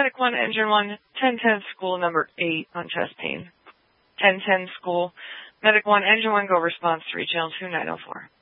Medic 1, Engine 1, 1010 School, number 8 on chest pain. 1010 School, Medic 1, Engine 1, go response to reach Channel 2904.